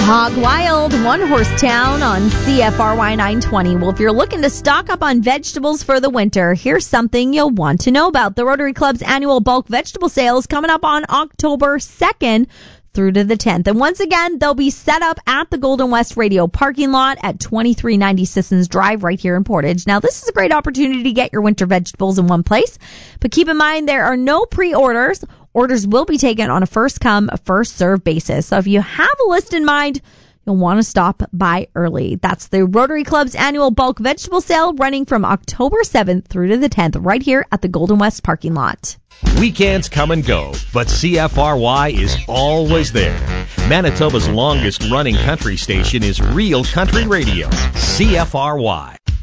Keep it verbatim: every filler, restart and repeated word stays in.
Hog Wild, One Horse Town on C F R Y nine twenty. Well, if you're looking to stock up on vegetables for the winter, here's something you'll want to know about. The Rotary Club's annual bulk vegetable sale is coming up on October second through to the tenth. And once again, they'll be set up at the Golden West Radio parking lot at twenty-three ninety Sissons Drive right here in Portage. Now, this is a great opportunity to get your winter vegetables in one place, but keep in mind there are no pre-orders. Orders will be taken on a first-come, first-served basis. So if you have a list in mind, you'll want to stop by early. That's the Rotary Club's annual bulk vegetable sale running from October seventh through to the tenth right here at the Golden West parking lot. Weekends come and go, but C F R Y is always there. Manitoba's longest-running country station is Real Country Radio, C F R Y.